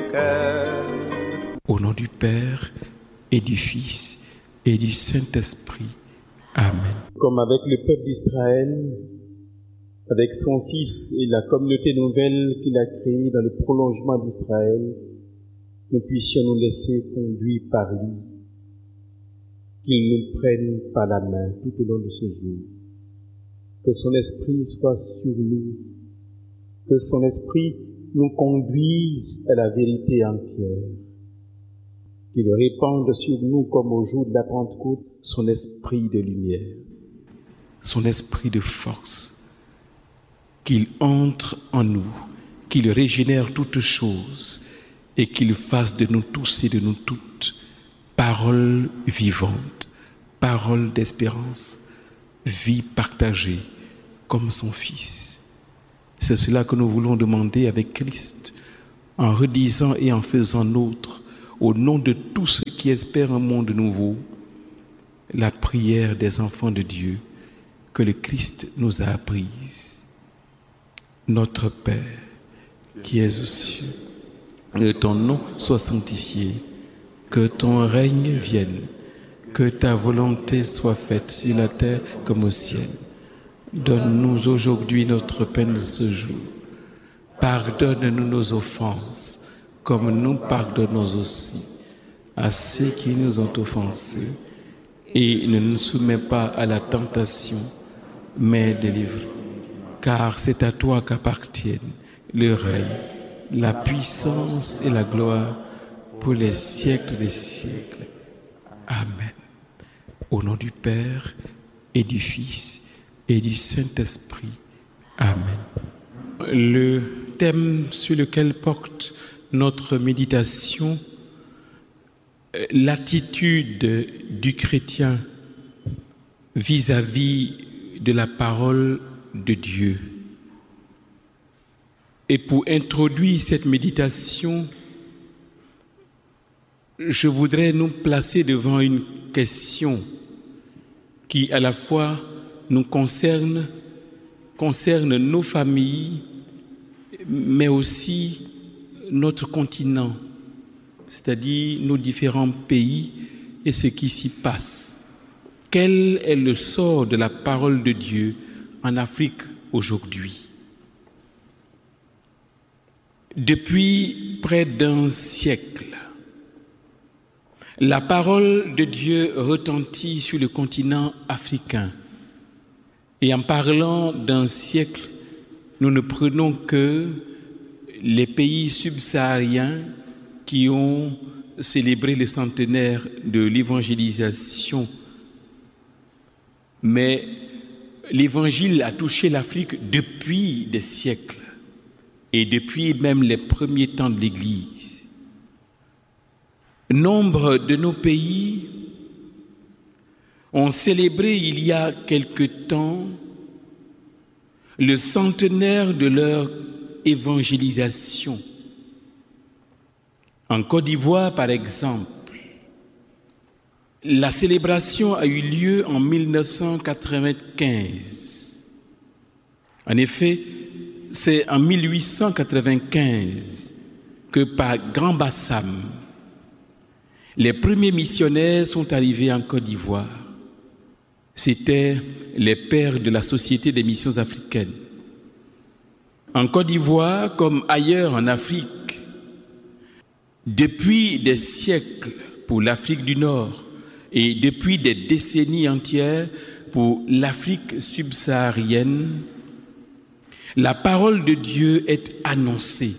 cœur. Au nom du Père et du Fils et du Saint-Esprit. Amen. Comme avec le peuple d'Israël, avec son Fils et la communauté nouvelle qu'il a créée dans le prolongement d'Israël, nous puissions nous laisser conduire par lui, qu'il nous prenne par la main tout au long de ce jour. Que son esprit soit sur nous, que son esprit nous conduise à la vérité entière, qu'il répande sur nous comme au jour de la Pentecôte son esprit de lumière, son esprit de force, qu'il entre en nous, qu'il régénère toutes choses et qu'il fasse de nous tous et de nous toutes paroles vivantes, paroles d'espérance, vie partagée comme son Fils. C'est cela que nous voulons demander avec Christ, en redisant et en faisant nôtre, au nom de tous ceux qui espèrent un monde nouveau, la prière des enfants de Dieu que le Christ nous a apprise. Notre Père, qui es aux cieux, que ton nom soit sanctifié, que ton règne vienne, que ta volonté soit faite sur la terre comme au ciel. Donne-nous aujourd'hui notre pain de ce jour. Pardonne-nous nos offenses, comme nous pardonnons aussi à ceux qui nous ont offensés. Et ne nous soumets pas à la tentation, mais délivre. Car c'est à toi qu'appartiennent le règne, la puissance et la gloire pour les siècles des siècles. Amen. Au nom du Père et du Fils et du Saint-Esprit. Amen. Le thème sur lequel porte notre méditation, l'attitude du chrétien vis-à-vis de la parole de Dieu. Et pour introduire cette méditation, je voudrais nous placer devant une question qui à la fois nous concerne nos familles, mais aussi notre continent, c'est-à-dire nos différents pays et ce qui s'y passe. Quel est le sort de la parole de Dieu en Afrique aujourd'hui? Depuis près d'un siècle, la parole de Dieu retentit sur le continent africain. Et en parlant d'un siècle, nous ne prenons que les pays subsahariens qui ont célébré le centenaire de l'évangélisation. Mais l'évangile a touché l'Afrique depuis des siècles et depuis même les premiers temps de l'Église. Nombre de nos pays ont célébré il y a quelque temps le centenaire de leur évangélisation. En Côte d'Ivoire, par exemple, la célébration a eu lieu en 1995. En effet, c'est en 1895 que par Grand Bassam, les premiers missionnaires sont arrivés en Côte d'Ivoire. C'étaient les pères de la Société des missions africaines. En Côte d'Ivoire, comme ailleurs en Afrique, depuis des siècles pour l'Afrique du Nord et depuis des décennies entières pour l'Afrique subsaharienne, la parole de Dieu est annoncée.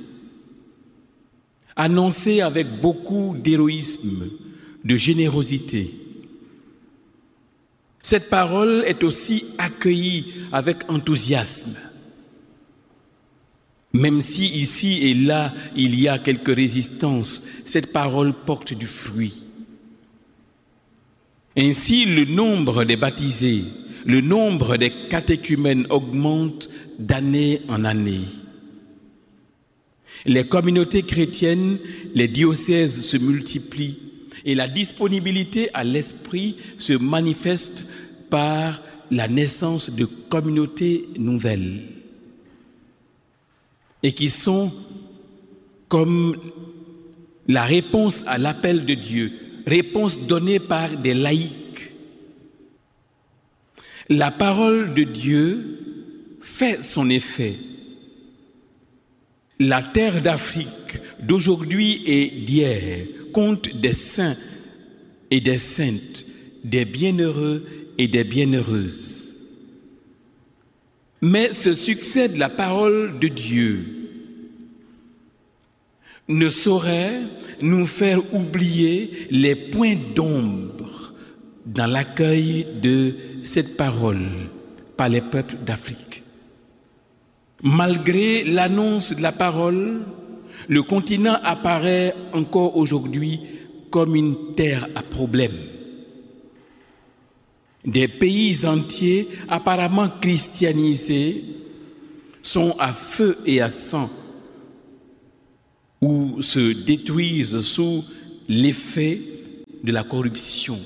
Annoncée avec beaucoup d'héroïsme, de générosité. Cette parole est aussi accueillie avec enthousiasme. Même si ici et là, il y a quelques résistances, cette parole porte du fruit. Ainsi, le nombre des baptisés, le nombre des catéchumènes augmente d'année en année. Les communautés chrétiennes, les diocèses se multiplient et la disponibilité à l'esprit se manifeste par la naissance de communautés nouvelles et qui sont comme la réponse à l'appel de Dieu, réponse donnée par des laïcs. La parole de Dieu fait son effet. La terre d'Afrique d'aujourd'hui et d'hier compte des saints et des saintes, des bienheureux et des bienheureuses. Mais ce succès de la parole de Dieu ne saurait nous faire oublier les points d'ombre dans l'accueil de cette parole par les peuples d'Afrique. Malgré l'annonce de la parole, le continent apparaît encore aujourd'hui comme une terre à problème. Des pays entiers apparemment christianisés sont à feu et à sang ou se détruisent sous l'effet de la corruption.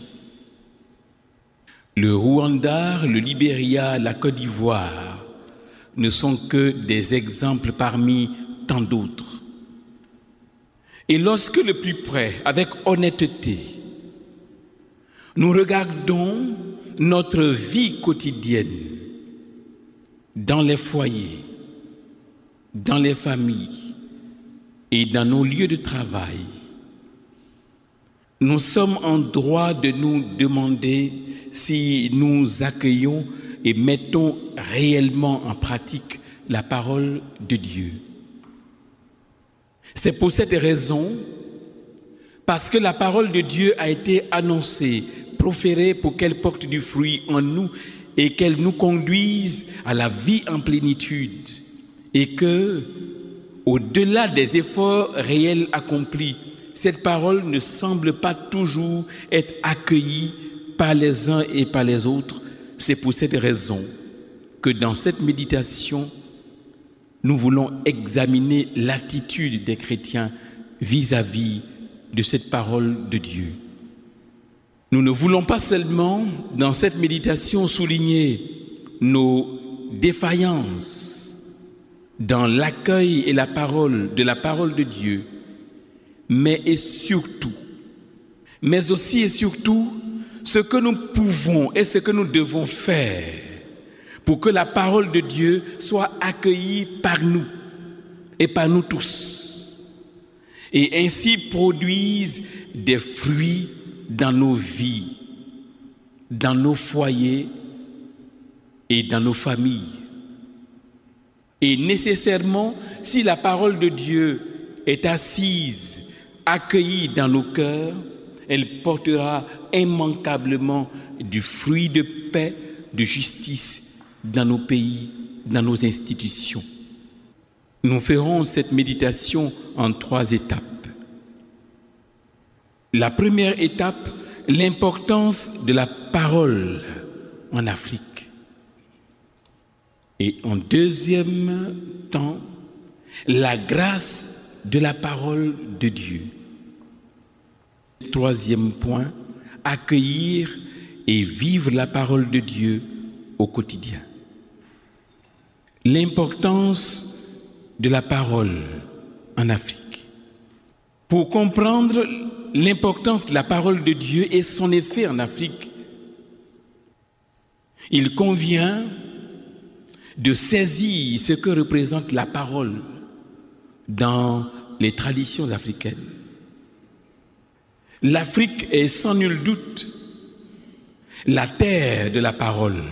Le Rwanda, le Libéria, la Côte d'Ivoire ne sont que des exemples parmi tant d'autres. Et lorsque le plus près, avec honnêteté, nous regardons notre vie quotidienne dans les foyers, dans les familles et dans nos lieux de travail, nous sommes en droit de nous demander si nous accueillons et mettons réellement en pratique la parole de Dieu. C'est pour cette raison, parce que la parole de Dieu a été annoncée, proférée pour qu'elle porte du fruit en nous et qu'elle nous conduise à la vie en plénitude, et que, au-delà des efforts réels accomplis, cette parole ne semble pas toujours être accueillie par les uns et par les autres. C'est pour cette raison que dans cette méditation, nous voulons examiner l'attitude des chrétiens vis-à-vis de cette parole de Dieu. Nous ne voulons pas seulement, dans cette méditation, souligner nos défaillances dans l'accueil et la parole de Dieu, mais aussi et surtout, ce que nous pouvons et ce que nous devons faire pour que la parole de Dieu soit accueillie par nous et par nous tous, et ainsi produise des fruits dans nos vies, dans nos foyers et dans nos familles. Et nécessairement, si la parole de Dieu est assise, accueillie dans nos cœurs, elle portera immanquablement du fruit de paix, de justice dans nos pays, dans nos institutions. Nous ferons cette méditation en 3 étapes. La première étape, l'importance de la parole en Afrique. Et en deuxième temps, la grâce de la parole de Dieu. Troisième point, accueillir et vivre la parole de Dieu au quotidien. L'importance de la parole en Afrique. Pour comprendre l'importance de la parole de Dieu et son effet en Afrique, il convient de saisir ce que représente la parole dans les traditions africaines. L'Afrique est sans nul doute la terre de la parole.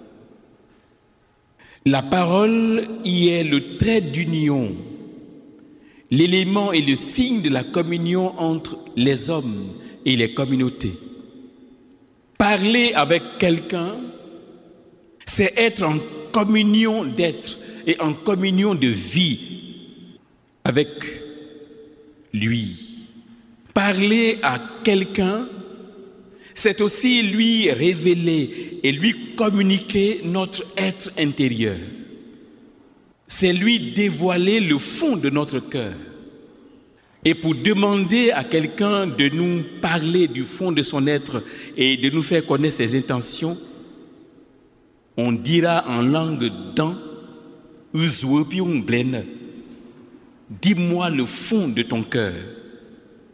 La parole y est le trait d'union, l'élément et le signe de la communion entre les hommes et les communautés. Parler avec quelqu'un, c'est être en communion d'être et en communion de vie avec lui. Parler à quelqu'un, c'est aussi lui révéler et lui communiquer notre être intérieur. C'est lui dévoiler le fond de notre cœur. Et pour demander à quelqu'un de nous parler du fond de son être et de nous faire connaître ses intentions, on dira en langue d'an, dis-moi le fond de ton cœur.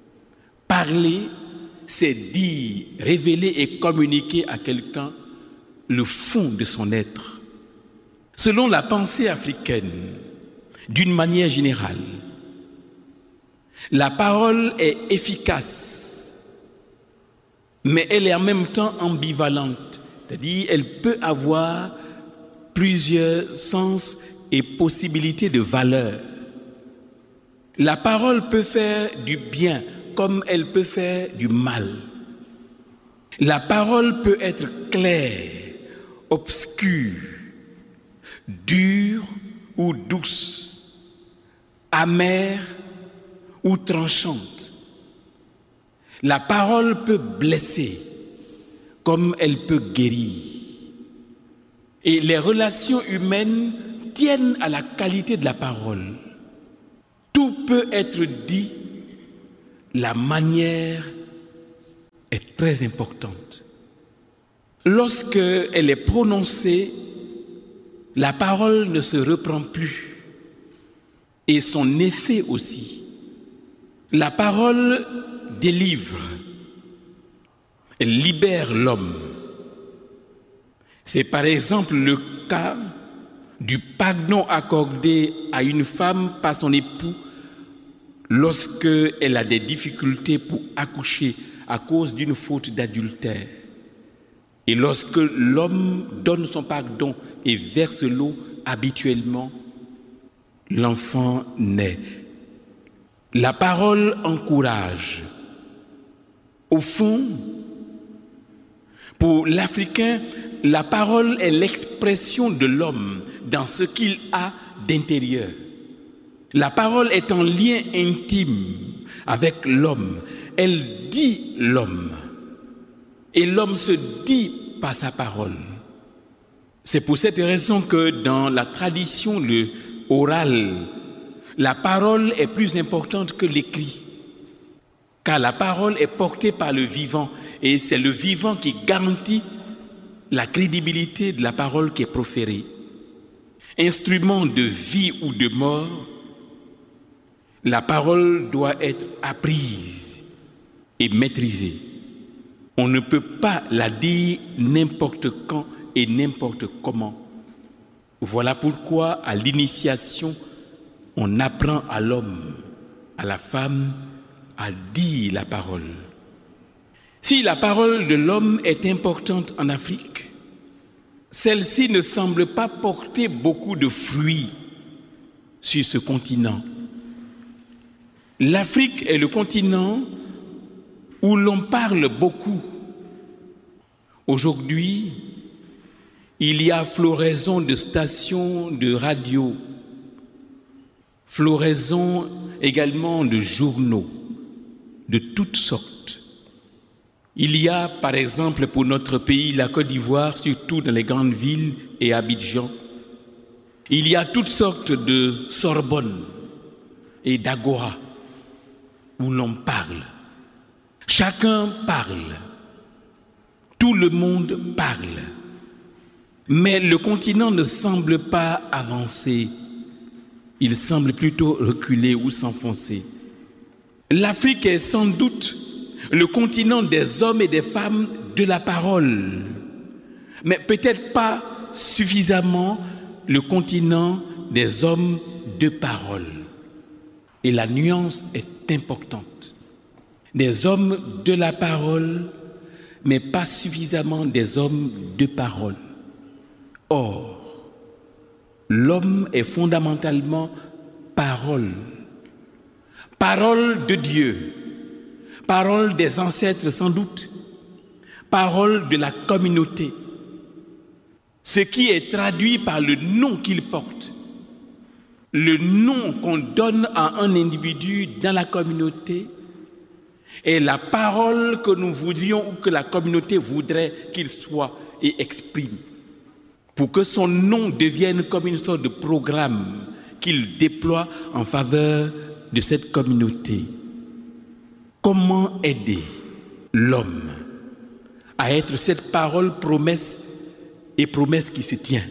Parler, c'est dire, révéler et communiquer à quelqu'un le fond de son être. Selon la pensée africaine, d'une manière générale, la parole est efficace, mais elle est en même temps ambivalente, c'est-à-dire elle peut avoir plusieurs sens et possibilités de valeur. La parole peut faire du bien comme elle peut faire du mal. La parole peut être claire, obscure, dure ou douce, amère ou tranchante. La parole peut blesser comme elle peut guérir. Et les relations humaines tiennent à la qualité de la parole. Tout peut être dit, la manière est très importante. Lorsque elle est prononcée, la parole ne se reprend plus. Et son effet aussi. La parole délivre, elle libère l'homme. C'est par exemple le cas du pardon accordé à une femme par son époux lorsqu'elle a des difficultés pour accoucher à cause d'une faute d'adultère. Et lorsque l'homme donne son pardon et verse l'eau habituellement, l'enfant naît. La parole encourage. Au fond, pour l'Africain, la parole est l'expression de l'homme dans ce qu'il a d'intérieur. La parole est en lien intime avec l'homme. Elle dit l'homme. Et l'homme se dit par sa parole. C'est pour cette raison que dans la tradition orale, la parole est plus importante que l'écrit. Car la parole est portée par le vivant. Et c'est le vivant qui garantit la crédibilité de la parole qui est proférée. Instrument de vie ou de mort, la parole doit être apprise et maîtrisée. On ne peut pas la dire n'importe quand et n'importe comment. Voilà pourquoi à l'initiation, on apprend à l'homme, à la femme, à dire la parole. Si la parole de l'homme est importante en Afrique, celle-ci ne semble pas porter beaucoup de fruits sur ce continent. L'Afrique est le continent où l'on parle beaucoup. Aujourd'hui, il y a floraison de stations de radio, floraison également de journaux de toutes sortes. Il y a, par exemple, pour notre pays, la Côte d'Ivoire, surtout dans les grandes villes et Abidjan, il y a toutes sortes de Sorbonne et d'Agora où l'on parle. Chacun parle. Tout le monde parle. Mais le continent ne semble pas avancer. Il semble plutôt reculer ou s'enfoncer. L'Afrique est sans doute le continent des hommes et des femmes de la parole, mais peut-être pas suffisamment le continent des hommes de parole. Et la nuance est importante. Des hommes de la parole, mais pas suffisamment des hommes de parole. Or, l'homme est fondamentalement parole. Parole de Dieu. Parole des ancêtres sans doute, parole de la communauté, ce qui est traduit par le nom qu'il porte, le nom qu'on donne à un individu dans la communauté est la parole que nous voudrions ou que la communauté voudrait qu'il soit et exprime, pour que son nom devienne comme une sorte de programme qu'il déploie en faveur de cette communauté. Comment aider l'homme à être cette parole promesse et promesse qui se tient?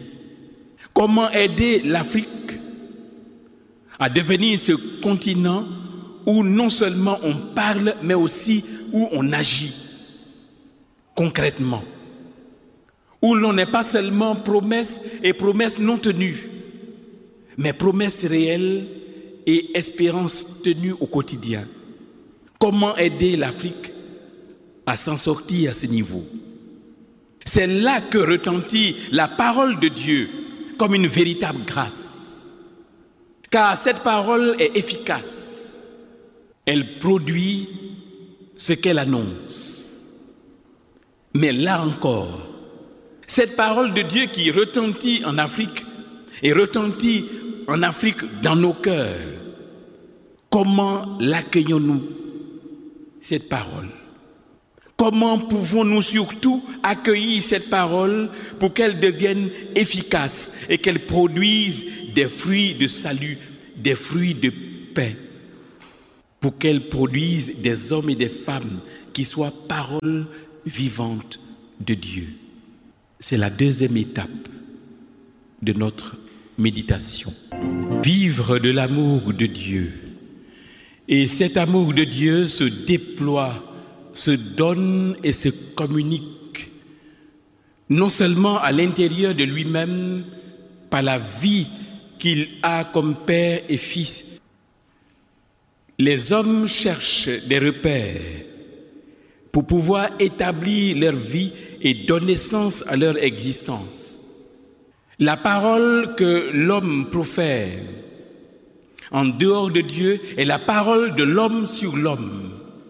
Comment aider l'Afrique à devenir ce continent où non seulement on parle, mais aussi où on agit concrètement, où l'on n'est pas seulement promesses et promesses non tenues, mais promesses réelles et espérances tenues au quotidien. Comment aider l'Afrique à s'en sortir à ce niveau? C'est là que retentit la parole de Dieu comme une véritable grâce. Car cette parole est efficace. Elle produit ce qu'elle annonce. Mais là encore, cette parole de Dieu qui retentit en Afrique et retentit en Afrique dans nos cœurs, comment l'accueillons-nous, cette parole? Comment pouvons-nous surtout accueillir cette parole pour qu'elle devienne efficace et qu'elle produise des fruits de salut, des fruits de paix, pour qu'elle produise des hommes et des femmes qui soient paroles vivantes de Dieu? C'est la deuxième étape de notre méditation. Vivre de l'amour de Dieu. Et cet amour de Dieu se déploie, se donne et se communique, non seulement à l'intérieur de lui-même, par la vie qu'il a comme père et fils. Les hommes cherchent des repères pour pouvoir établir leur vie et donner sens à leur existence. La parole que l'homme profère en dehors de Dieu est la parole de l'homme sur l'homme.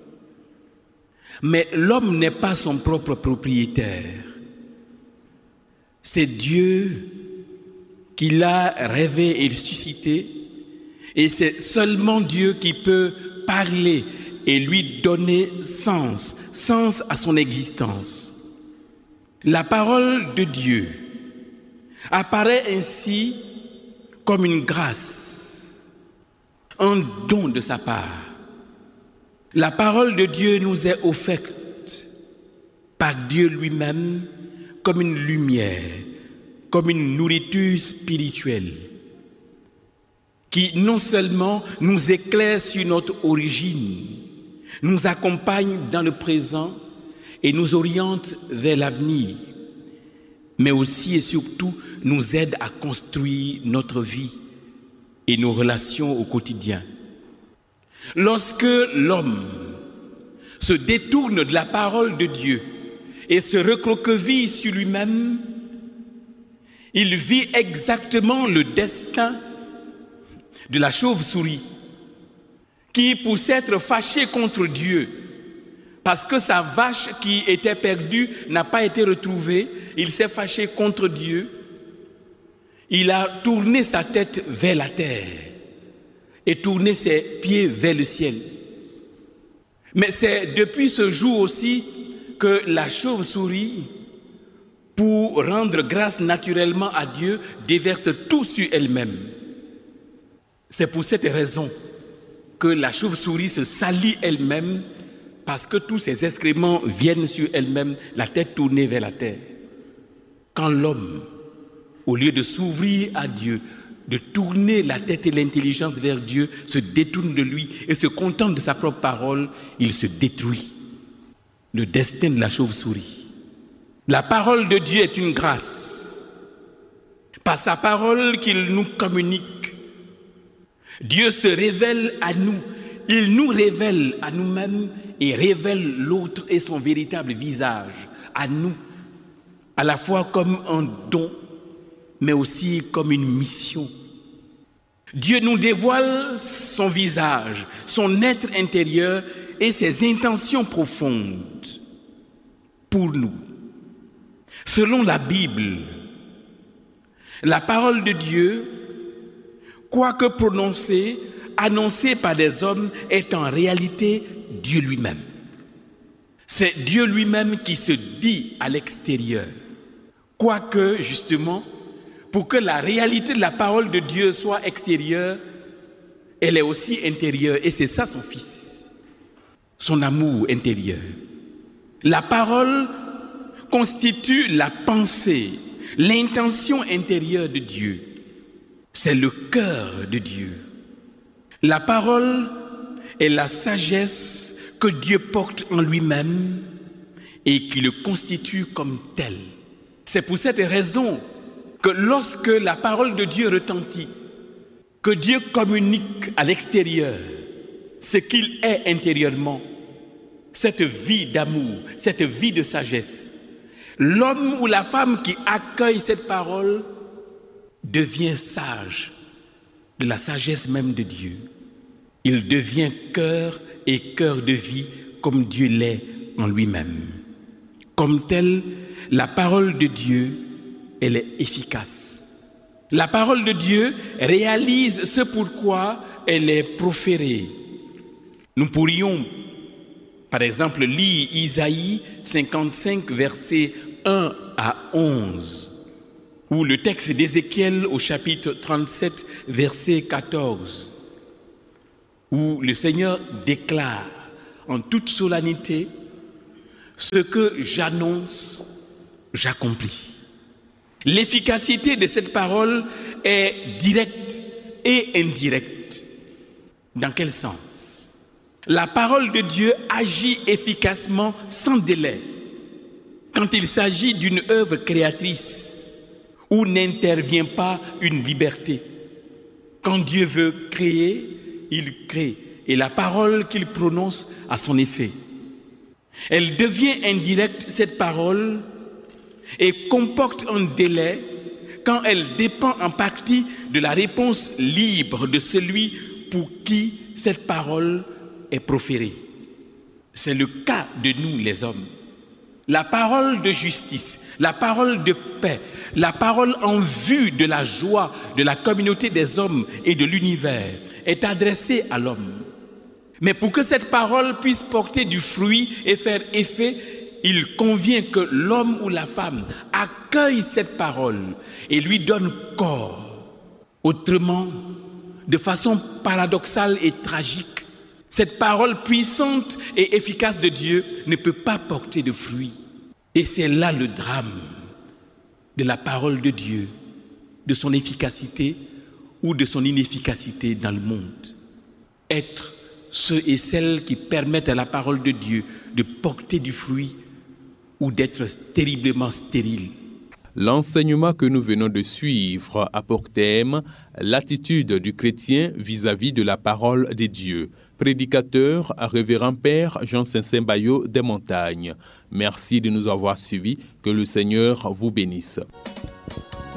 Mais l'homme n'est pas son propre propriétaire. C'est Dieu qui l'a rêvé et suscité, et c'est seulement Dieu qui peut parler et lui donner sens à son existence. La parole de Dieu apparaît ainsi comme une grâce, un don de sa part. La parole de Dieu nous est offerte par Dieu lui-même comme une lumière, comme une nourriture spirituelle qui non seulement nous éclaire sur notre origine, nous accompagne dans le présent et nous oriente vers l'avenir, mais aussi et surtout nous aide à construire notre vie et nos relations au quotidien. Lorsque l'homme se détourne de la parole de Dieu et se recroqueville sur lui-même, il vit exactement le destin de la chauve-souris qui, pour s'être fâché contre Dieu, parce que sa vache qui était perdue n'a pas été retrouvée, il s'est fâché contre Dieu, il a tourné sa tête vers la terre et tourné ses pieds vers le ciel. Mais c'est depuis ce jour aussi que la chauve-souris, pour rendre grâce naturellement à Dieu, déverse tout sur elle-même. C'est pour cette raison que la chauve-souris se salit elle-même, parce que tous ses excréments viennent sur elle-même, la tête tournée vers la terre. Quand l'homme, au lieu de s'ouvrir à Dieu, de tourner la tête et l'intelligence vers Dieu, se détourne de lui et se contente de sa propre parole, il se détruit. Le destin de la chauve-souris. La parole de Dieu est une grâce. Par sa parole qu'il nous communique, Dieu se révèle à nous. Il nous révèle à nous-mêmes et révèle l'autre et son véritable visage à nous, à la fois comme un don, mais aussi comme une mission. Dieu nous dévoile son visage, son être intérieur et ses intentions profondes pour nous. Selon la Bible, la parole de Dieu, quoique prononcée, annoncée par des hommes, est en réalité Dieu lui-même. C'est Dieu lui-même qui se dit à l'extérieur. Quoique, justement, pour que la réalité de la parole de Dieu soit extérieure, elle est aussi intérieure. Et c'est ça son Fils, son amour intérieur. La parole constitue la pensée, l'intention intérieure de Dieu. C'est le cœur de Dieu. La parole est la sagesse que Dieu porte en lui-même et qui le constitue comme tel. C'est pour cette raison que lorsque la parole de Dieu retentit, que Dieu communique à l'extérieur ce qu'il est intérieurement, cette vie d'amour, cette vie de sagesse, l'homme ou la femme qui accueille cette parole devient sage, de la sagesse même de Dieu. Il devient cœur et cœur de vie comme Dieu l'est en lui-même. Comme tel, la parole de Dieu, elle est efficace. La parole de Dieu réalise ce pourquoi elle est proférée. Nous pourrions, par exemple, lire Isaïe 55, versets 1 à 11, ou le texte d'Ézéchiel au chapitre 37, verset 14, où le Seigneur déclare en toute solennité: ce que j'annonce, j'accomplis. L'efficacité de cette parole est directe et indirecte. Dans quel sens? La parole de Dieu agit efficacement sans délai quand il s'agit d'une œuvre créatrice où n'intervient pas une liberté. Quand Dieu veut créer, il crée, et la parole qu'il prononce a son effet. Elle devient indirecte, cette parole, et comporte un délai quand elle dépend en partie de la réponse libre de celui pour qui cette parole est proférée. C'est le cas de nous les hommes. La parole de justice, la parole de paix, la parole en vue de la joie de la communauté des hommes et de l'univers est adressée à l'homme. Mais pour que cette parole puisse porter du fruit et faire effet, il convient que l'homme ou la femme accueille cette parole et lui donne corps. Autrement, de façon paradoxale et tragique, cette parole puissante et efficace de Dieu ne peut pas porter de fruit. Et c'est là le drame de la parole de Dieu, de son efficacité ou de son inefficacité dans le monde. Être ceux et celles qui permettent à la parole de Dieu de porter du fruit ou d'être terriblement stérile. L'enseignement que nous venons de suivre a pour thème l'attitude du chrétien vis-à-vis de la parole de Dieu. Prédicateur, révérend Père Jean Saint-Bayo des Montagnes. Merci de nous avoir suivis. Que le Seigneur vous bénisse.